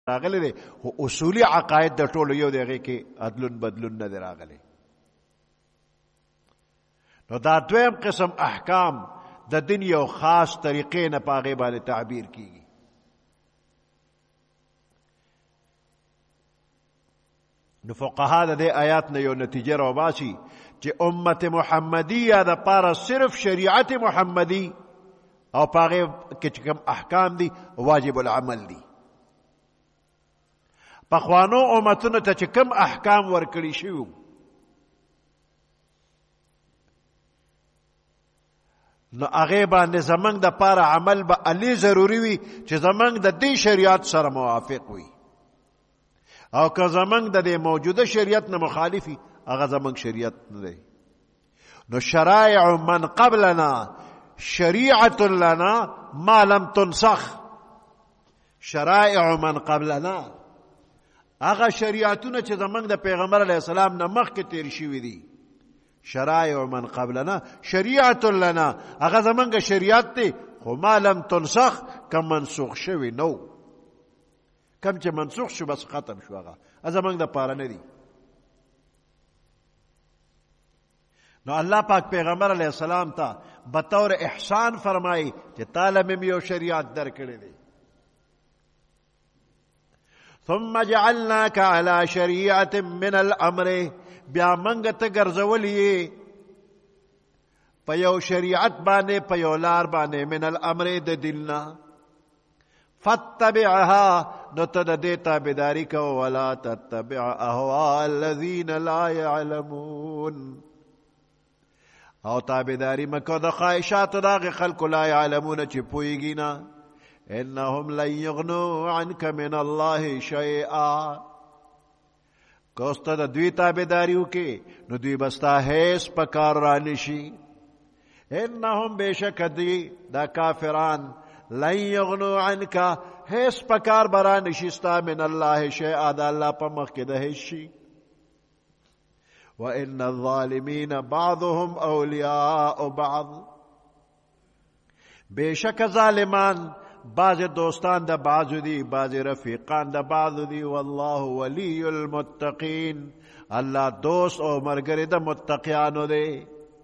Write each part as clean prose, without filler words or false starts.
راغلی دی خو اصولي عقاید د ټولو یو دی هغې کې عدلون بدلون نه دی راغلی. نو دا دویم قسم احکام د دین یو خاص طریقې نه په هغې باندې تعبیر کیږي. نو فقها د دې آیات نه یو نتیجه راوباسي چې امت محمدیه د پاره صرف شریعت محمدی او په هغې کې چې کوم احکام دي واجب العمل دي. پخوانو امتونو ته چې کوم احکام ورکړي شوي نو هغې باندې زموږ دپاره عمل به الې ضروري وي چې زموږ د دې شریعت سره موافق وي، او که زموږ د دې موجوده شریعت نه مخالف وي هغه زموږ شریعت نه دی. نو شرائع من قبلنا شریعت لنا ما لم تنسخ. شرائع من قبلنا هغه شریعتونه چې زموږ د پیغمبر علیه السلام نه مخکې تیر شوي دي. شرائع من قبلنا شریعت لنا هغه زموږ شریعت دی خو ما لم تنسخ کم منسوخ شوي نو. کم چې منسوخ شو بس ختم شو هغه زموږ د پاره نه دي. نو الله پاک پیغمبر علیه السلام ته بطور احسان فرمایي چې تعالی مې یو شریعت درکړی دی. ثم جعلناك على شريعة من الامر بیا منګ ته ګرځولې په یو شریعت باندې په یو لار باندې من الامر د دیننا فاتبعها نو ته د دې تابعداري کوه ولا تتبع اهواء الذين لا يعلمون او تابعداري مکو د خواهشاتو د هغې خلکو لا یعلمون چې پوهېږي نه. انهم لن یغنوا عنک من الله شیئا که اوس ته د دوی تابعداري وکړې نو دوی به ستا هیڅ په کار رانشي. انهم بېشکه دوی دا کافران لن یغنوا عنک هیڅ په کار به رانشي ستا من الله شیئا د الله په مخ کې د هیڅ شي. وَإِنَّ الظَّالِمِينَ بَعْضُهُمْ أَوْلِيَاءُ بَعْضٍ بېشکه ظالمان بعض دوستان د بعضو دي بعض رفیقان د بعضو دي. والله ولی المتقین الله دوست او ملګری د متقیانو دی.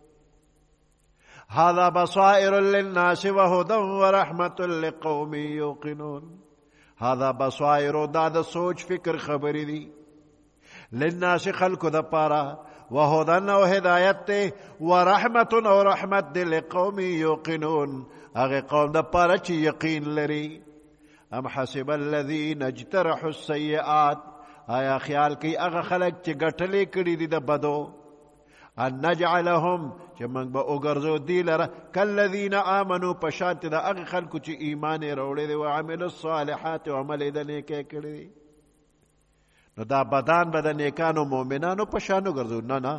هذا بصائر للناس وهدى ورحمة لقوم يوقنون. هذا بصائر دا د سوچ فکر خبرې دي للناس خلقو د پاره وهدى او هدایت ته ورحمة او رحمت دی لقوم یوقنون هغه قوم د پاره چې یقین لري. ام حسب الذين اجترحوا السيئات آیا خیال کوي هغه خلک چې ګټلې کړي دي د بدو ان نجعلهم چې موږ به وګرځو دی لره کالذین آمنوا په شانت د هغه خلکو چې ایمان یې راوړی دی وعملوا الصالحات او عمل یې د نیکۍ کړی دی. نو دا بدان به د نیکانو مؤمنانو په شان وګرځو نه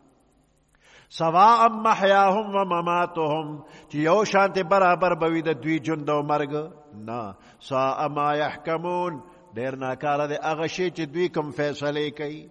سواء محیاهم و مماتهم چې یو شانت برابر به وي د دوی ژوند او مرګ نه. ساء ما یحکمون ډېر ناکاره دی هغه شی چې دوی کوم فیصلې کوي.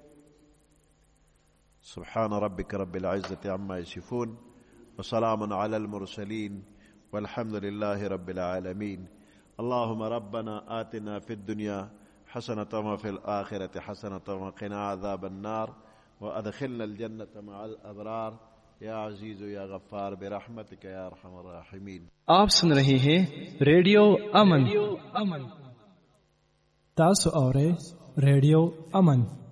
سبحان ربك رب العزة عما يصفون وسلام على المرسلين والحمد لله رب العالمين. اللهم ربنا آتنا في الدنيا حسنة وفي الآخرة حسنة وقنا عذاب النار وأدخلنا الجنة مع الأبرار या अजीज या गफ्फार बिरहमतिक या अरहमर राहिमीन। आप सुन रहे हैं रेडियो अमन। तासु औरे रेडियो अमन।